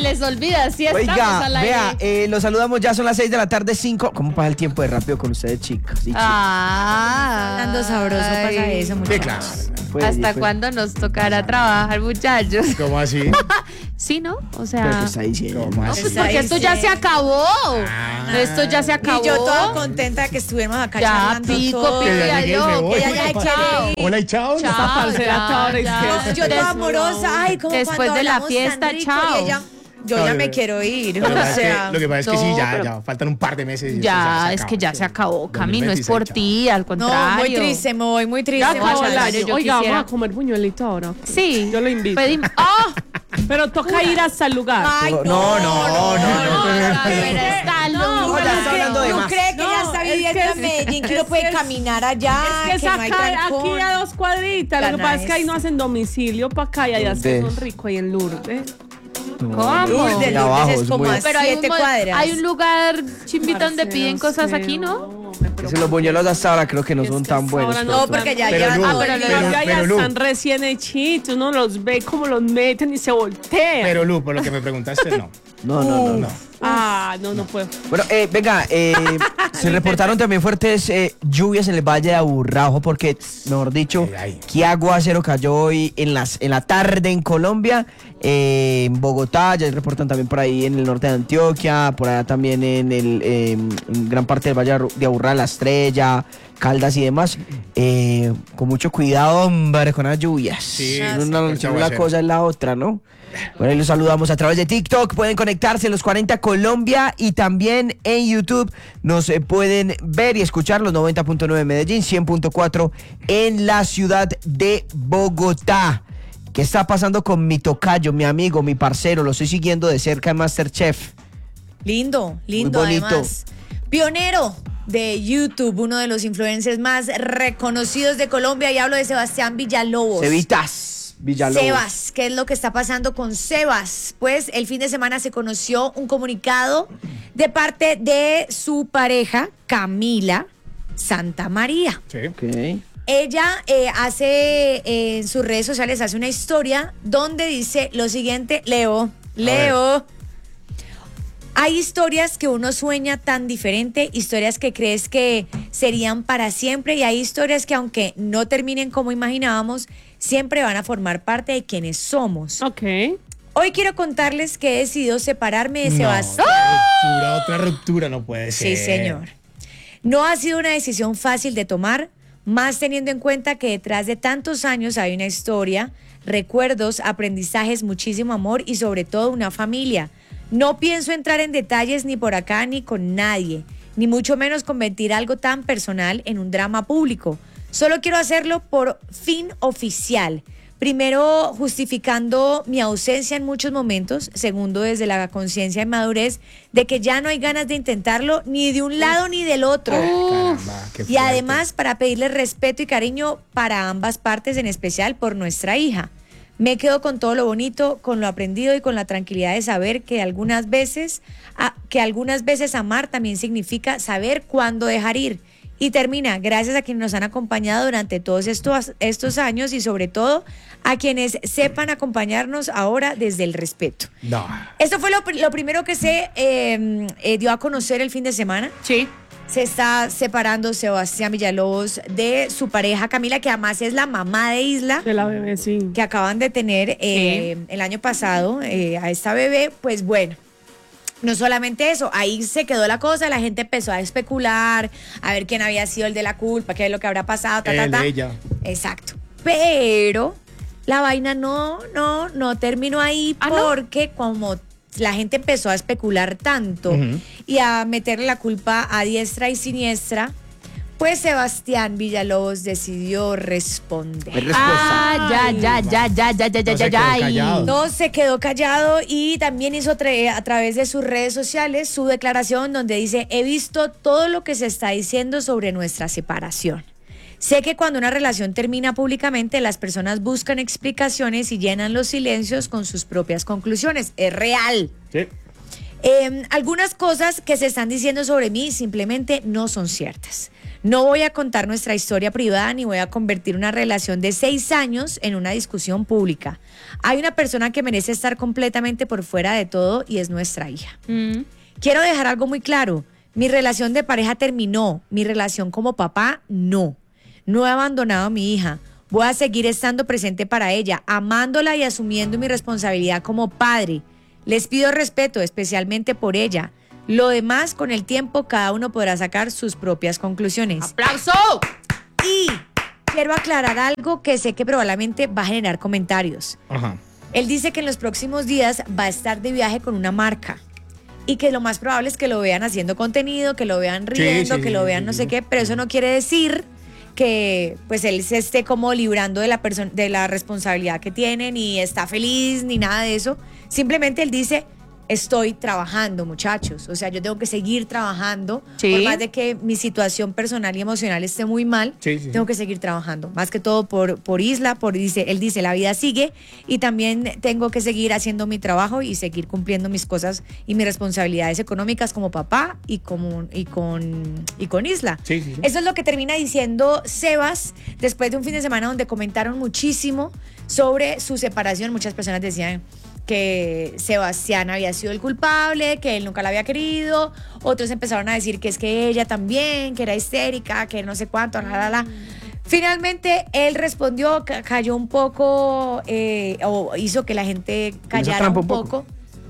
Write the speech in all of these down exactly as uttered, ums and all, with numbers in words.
les olvida, sí estamos Oiga, al aire. vea, eh, los saludamos, ya son las seis de la tarde, cinco. ¿Cómo pasa el tiempo de rápido con ustedes, chicas? Sí, Ah, Hablando sabroso pasa eso, Sí, muchachos. claro. Pues, ¿Hasta pues, cuándo nos tocará trabajar, muchachos? ¿Cómo así? Sí, ¿no? O Pero sea... ¿qué está diciendo? ¿Cómo No, así? pues porque esto ya se acabó. Esto ya se acabó. Y yo toda contenta de que estuviéramos acá Ya, charlando pico, todo. pico, Que ya llegué y me adiós. voy. Que ya, Ya, ya, ya chao. quiere ir. Hola y chao. Chao, Esa parcera ya, toda hora ya. izquierda. Yo toda Des- amorosa, ay, como Después cuando de la hablamos tan fiesta, rico, chao. y ella, yo No, ya yo- me quiero ir. Lo que O pasa es que, sea, lo que, pasa es que sí, no, ya, pero- ya faltan un par de meses. y eso Ya, se es acaba, que ya sí. se acabó, Cami, no es dos mil veintiséis, por chao. ti, al no, contrario. muy triste, me voy muy triste. Ya acabó el muchachos, año. yo Oiga, quisiera- vamos a comer buñuelito ahora. Sí. Yo lo invito. Pedimos- ¡Ah! Pero toca ir hasta el lugar. Ay, no, No, no, no, no. Pero está No, loca. ya está hablando de ¿Tú más. crees que No, ella está es viviendo que en es- Medellín, que es no puede que es- caminar allá, Es que es que no hay acá, trancón? aquí a dos cuadritas. Lo que Gana pasa es que ahí es. no hacen domicilio para acá y allá ¿Dónde? se son rico ahí en Lourdes. ¿Cómo? Lourdes, Muy Lourdes abajo, es es como muy- a Pero hay un, siete mo- cuadras. hay un lugar chimbita donde piden cosas aquí, ¿no? No, me Es que los buñuelos hasta ahora creo que no Es son que tan hasta buenos. ahora pero- No, porque ya Pero, llevan Lu, todo pero el lo- día. Pero, ya, ya pero, Lu. están recién hechitos, uno los ve como los meten y se voltean. Pero Lu, por lo que me preguntaste, no. No, no, no, no. ah, no, no puedo. Bueno, eh, venga, eh, se reportaron también fuertes eh, lluvias en el Valle de Aburrá, ojo, porque, mejor dicho, Ay, ay. qué aguacero cayó hoy en, las, en la tarde en Colombia, eh, en Bogotá, ya reportan también por ahí en el norte de Antioquia, por allá también en, el, eh, en gran parte del Valle de Aburrá, La Estrella, Caldas y demás. Eh, con mucho cuidado, hombre, con las lluvias. Sí, una, sí, una- mucho una aguacero. cosa es la otra, ¿no? Bueno, ahí los saludamos a través de TikTok. Pueden conectarse en los cuarenta Colombia y también en YouTube nos eh, pueden ver y escuchar los noventa punto nueve Medellín, cien punto cuatro en la ciudad de Bogotá. ¿Qué está pasando con mi tocayo, mi amigo, mi parcero? Lo estoy siguiendo de cerca en MasterChef. Lindo, lindo bonito. además. Pionero de YouTube, uno de los influencers más reconocidos de Colombia, y hablo de Sebastián Villalobos. Cevitas Villalobos. Sebas, ¿qué es lo que está pasando con Sebas? Pues el fin de semana se conoció un comunicado de parte de su pareja, Camila Santamaría. Sí. Ok. Ella eh, hace eh, en sus redes sociales, hace una historia donde dice lo siguiente, Leo, Leo. Hay historias que uno sueña tan diferente, historias que crees que serían para siempre, y hay historias que aunque no terminen como imaginábamos, siempre van a formar parte de quienes somos. Ok. Hoy quiero contarles que he decidido separarme de No, Sebastián. otra ruptura, otra ruptura no puede ser. Sí, señor. No ha sido una decisión fácil de tomar, más teniendo en cuenta que detrás de tantos años hay una historia, recuerdos, aprendizajes, muchísimo amor y sobre todo una familia. No pienso entrar en detalles ni por acá ni con nadie, ni mucho menos convertir algo tan personal en un drama público. Solo quiero hacerlo por fin oficial. Primero, justificando mi ausencia en muchos momentos. Segundo, desde la conciencia y madurez de que ya no hay ganas de intentarlo ni de un lado ni del otro. Caramba, qué Y fuerte. además para pedirle respeto y cariño para ambas partes, en especial por nuestra hija. Me quedo con todo lo bonito, con lo aprendido y con la tranquilidad de saber que algunas veces, a- que algunas veces amar también significa saber cuándo dejar ir. Y termina, gracias a quienes nos han acompañado durante todos estos, estos años y sobre todo a quienes sepan acompañarnos ahora desde el respeto. No. Esto fue lo, pr- lo primero que se eh, eh, dio a conocer el fin de semana. Sí. Se está separando Sebastián Villalobos de su pareja Camila, que además es la mamá de Isla, De la bebé, sí. que acaban de tener eh, el año pasado eh, a esta bebé. Pues bueno, no solamente eso, ahí se quedó la cosa, la gente empezó a especular, a ver quién había sido el de la culpa, qué es lo que habrá pasado, ta, ta, Él, ta. ella. Exacto. Pero la vaina no, no, no terminó ahí ¿Ah, no? porque como la gente empezó a especular tanto Ujú. y a meterle la culpa a diestra y siniestra, pues Sebastián Villalobos decidió responder. Hay respuesta. Ah, ya, ya, ya, ya, ya, ya, ya, No ya, se quedó ya. y- callado. No se quedó callado y también hizo tra- a través de sus redes sociales su declaración donde dice: he visto todo lo que se está diciendo sobre nuestra separación. Sé que cuando una relación termina públicamente, las personas buscan explicaciones y llenan los silencios con sus propias conclusiones. Es real. Sí. Eh, algunas cosas que se están diciendo sobre mí simplemente no son ciertas. No voy a contar nuestra historia privada ni voy a convertir una relación de seis años en una discusión pública. Hay una persona que merece estar completamente por fuera de todo y es nuestra hija. Mm. Quiero dejar algo muy claro. Mi relación de pareja terminó. Mi relación como papá, no. No he abandonado a mi hija. Voy a seguir estando presente para ella, amándola y asumiendo mi responsabilidad como padre. Les pido respeto, especialmente por ella. Lo demás, con el tiempo, cada uno podrá sacar sus propias conclusiones. ¡Aplauso! Y quiero aclarar algo que sé que probablemente va a generar comentarios. Ajá. Él dice que en los próximos días va a estar de viaje con una marca y que lo más probable es que lo vean haciendo contenido, que lo vean riendo, sí, que sí, lo sí, vean sí, no sí. sé qué, pero eso no quiere decir que pues él se esté como librando de la perso- de la responsabilidad que tiene, ni está feliz, ni nada de eso. Simplemente él dice, estoy trabajando, muchachos. O sea, yo tengo que seguir trabajando. Sí. Por más de que mi situación personal y emocional esté muy mal, Sí, sí, sí. tengo que seguir trabajando. Más que todo por, por Isla, por dice, él dice, la vida sigue. Y también tengo que seguir haciendo mi trabajo y seguir cumpliendo mis cosas y mis responsabilidades económicas como papá y, como, y, con, y con Isla. Sí, sí, sí. Eso es lo que termina diciendo Sebas después de un fin de semana donde comentaron muchísimo sobre su separación. Muchas personas decían que Sebastián había sido el culpable, que él nunca la había querido. Otros empezaron a decir que es que ella también, que era histérica, que no sé cuánto, la, la, la. Finalmente, él respondió, ca- cayó un poco, eh, o hizo que la gente callara trampa un un poco. poco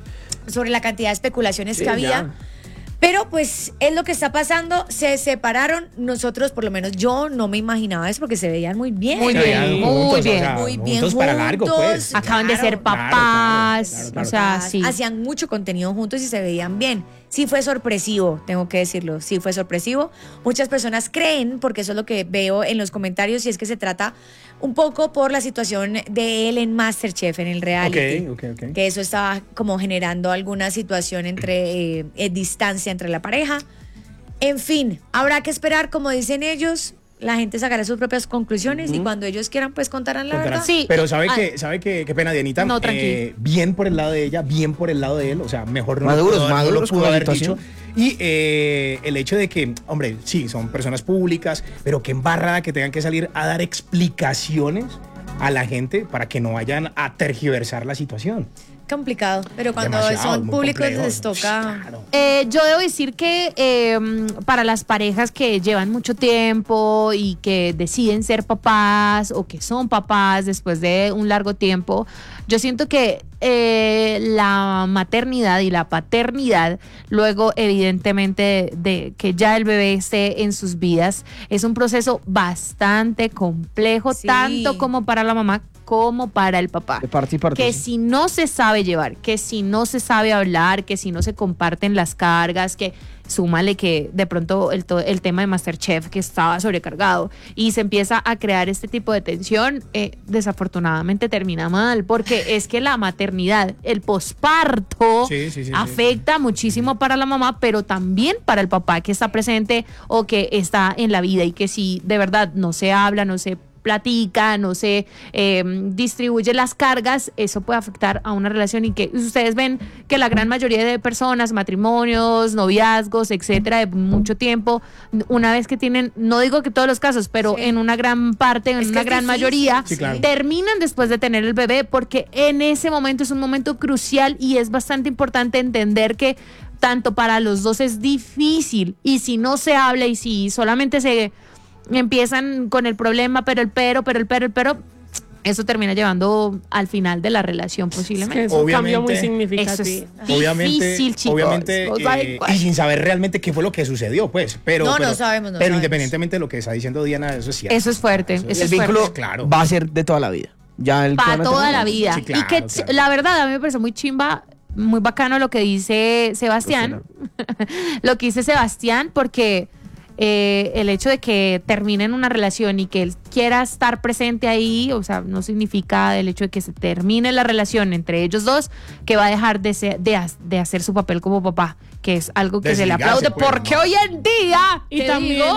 sobre la cantidad de especulaciones Sí, que había. ya. Pero pues es lo que está pasando, se separaron, nosotros por lo menos yo no me imaginaba eso porque se veían muy bien. Muy Se bien, veían muy juntos, o bien. sea, Muy bien juntos para largo, juntos. pues. Acaban de Claro, ser claro, papás. claro, claro, O sea, Papás, sí. Hacían mucho contenido juntos y se veían bien. Sí fue sorpresivo, tengo que decirlo, sí fue sorpresivo. Muchas personas creen, porque eso es lo que veo en los comentarios, y es que se trata un poco por la situación de él en MasterChef, en el reality. Ok, ok, ok. Que eso estaba como generando alguna situación entre eh, eh, distancia entre la pareja. En fin, habrá que esperar, como dicen ellos, la gente sacará sus propias conclusiones y cuando ellos quieran, pues contarán la Contará. verdad. Sí. Pero ¿sabe Ah. qué? ¿Sabe qué? Qué pena, Dianita. No, tranquilo. Eh, bien por el lado de ella, bien por el lado de él. O sea, mejor no Maduros, lo pudo, maduros no lo con pudo la haber situación. dicho. Y eh, el hecho de que, hombre, sí, son personas públicas, pero qué embarrada que tengan que salir a dar explicaciones a la gente para que no vayan a tergiversar la situación. Complicado, pero cuando Demasiado, son muy públicos complejo. les toca... Claro. Eh, yo debo decir que eh, para las parejas que llevan mucho tiempo y que deciden ser papás o que son papás después de un largo tiempo, yo siento que eh, la maternidad y la paternidad, luego evidentemente de, de que ya el bebé esté en sus vidas, es un proceso bastante complejo, Sí. tanto como para la mamá como para el papá. De parte y parte, Que sí. si no se sabe llevar, que si no se sabe hablar, que si no se comparten las cargas, que súmale que de pronto el, to- el tema de MasterChef que estaba sobrecargado y se empieza a crear este tipo de tensión, eh, desafortunadamente termina mal, porque es que la maternidad, el posparto, Sí, sí, sí, sí. afecta muchísimo para la mamá, pero también para el papá que está presente o que está en la vida y que si de verdad no se habla, no se platica, no se eh, distribuye las cargas, eso puede afectar a una relación y que ustedes ven que la gran mayoría de personas, matrimonios, noviazgos, etcétera, de mucho tiempo, una vez que tienen, no digo que todos los casos, pero Sí. en una gran parte, en Es que una es gran difícil. mayoría, Sí, claro. terminan después de tener el bebé porque en ese momento es un momento crucial y es bastante importante entender que tanto para los dos es difícil y si no se habla y si solamente se empiezan con el problema, pero el pero, pero el pero, el pero, eso termina llevando al final de la relación Que posiblemente. es un cambio muy Obviamente- Eso es significativo. Obviamente, difícil, chicos. obviamente No saben eh, cuál. y sin saber realmente qué fue lo que sucedió, pues. Pero, No, no pero, sabemos, no pero sabemos. independientemente de lo que está diciendo Diana, eso es cierto. Eso es fuerte, Eso eso el es vínculo fuerte. Claro. va a ser de toda la vida. Ya el Para tema toda terminó. la vida. Sí, claro, y que claro. la verdad a mí me parece muy chimba, muy bacano lo que dice Sebastián. Lo que dice Sebastián, porque eh, el hecho de que terminen una relación y que él quiera estar presente ahí, o sea, no significa el hecho de que se termine la relación entre ellos dos, que va a dejar de, ser- de, ha- de hacer su papel como papá, que es algo que se le Desligarse, aplaude, pues, porque ¿no? hoy en día, Y te también, digo,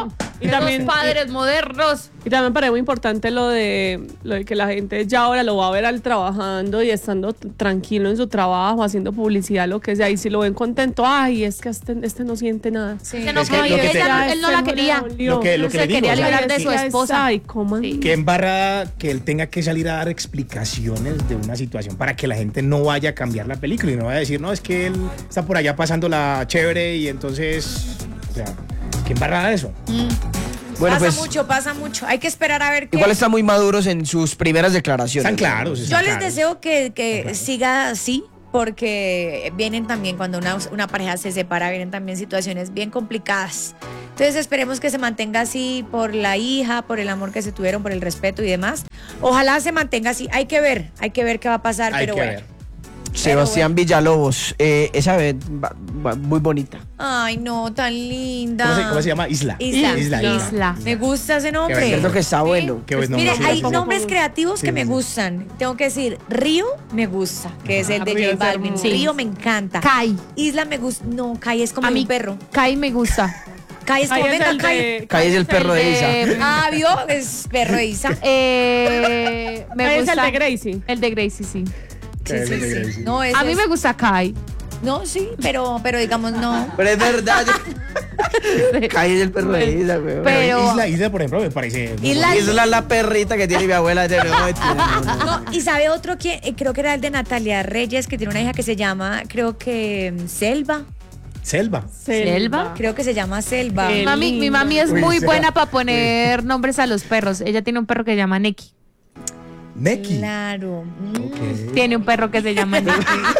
Y también, los padres modernos. Y también me parece muy importante lo de, lo de que la gente ya ahora lo va a ver al trabajando y estando t- tranquilo en su trabajo, haciendo publicidad, lo que sea. Y si lo ven contento, ay, es que este, este no siente nada. Sí. Se nos Es que fue, lo que te- ella no- él no la Este quería. le dolió. Lo que, lo que Se le digo, quería o sea, librar de su Decía, esposa. Ay, ¿cómo? Sí. qué embarrada que él tenga que salir a dar explicaciones de una situación para que la gente no vaya a cambiar la película y no vaya a decir, no, es que él está por allá pasando la chévere y entonces, o sea, qué embarrada eso. Bueno, pasa pues mucho, pasa mucho. Hay que esperar a ver qué. igual están muy maduros en sus primeras declaraciones. Están claros. Yo están les claros. deseo que, que siga así, porque vienen también, cuando una, una pareja se separa, vienen también situaciones bien complicadas. Entonces esperemos que se mantenga así por la hija, por el amor que se tuvieron, por el respeto y demás. Ojalá se mantenga así. Hay que ver, hay que ver qué va a pasar, Hay pero que bueno. ver. Sebastián Villalobos, eh, esa vez va- va muy bonita. Ay, no, tan linda. ¿Cómo se, cómo se llama? Isla. Isla. Isla. Isla. Isla. Me gusta ese nombre. Qué Cierto que está bueno. Qué buen nombre. Mire, sí, hay sí, sí. nombres creativos Sí, que sí, me sí. gustan. Tengo que decir, Río me gusta, que es el de Río J es Balvin. hermoso. Río me encanta. Kai. Isla me gusta. No, Kai es como A un mí, perro. Kai me gusta. Kai es como, Ahí es venga, el Kai. de- Kai es el perro de Isa. Eh, Ah, ¿vio? Es perro de Isa. eh, me Ahí es gusta. el de Gracie. El de Gracie, sí. Sí, Kai sí, es el de sí. Gracie. No, ese A mí es- me gusta Kai. No, sí, pero, pero digamos no. Pero es verdad. Kai es el perro de Isa, weón. Pero- Isla, Isla, por ejemplo, me parece. muy Isla- bonito. Isla es la perrita que tiene mi abuela. De No, y sabe otro que eh, creo que era el de Natalia Reyes, que tiene una hija que se llama, creo que mm, Selva. Selva. ¿Selva? Creo que se llama Selva. Qué Mi mami, mi linda. mami es Uy, muy Seba. buena para poner nombres a los perros. Ella tiene un perro que se llama Neki. Neki. Claro. Mm. Ok. Tiene un perro que se llama Neki.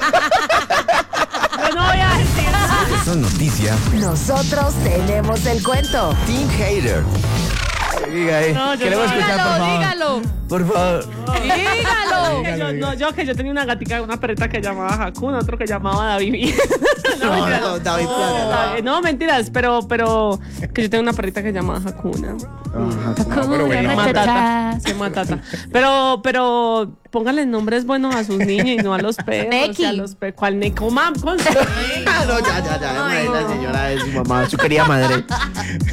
Yo no voy a decir nada. Son noticias. Nosotros tenemos el cuento. Team Hater. Diga, eh. No, yo Queremos no. escuchar, por Dígalo, favor. dígalo. Por favor. Dígalo. Que yo, no, yo que yo tenía una gatica, una perrita que llamaba Hakuna, otro que llamaba David. No, mentiras. no, David Plata. No, no, mentiras, pero, pero que yo tenía una perrita que llamaba Hakuna. No, pero bueno. Matata. Sí, Matata. Pero, pero pónganle nombres buenos a sus niños y no a los perros. Neki. y a los pe- ¿Cuál Neki? ¿Cómo? Ah, no, ya, ya, ya. La señora es su mamá, su querida madre.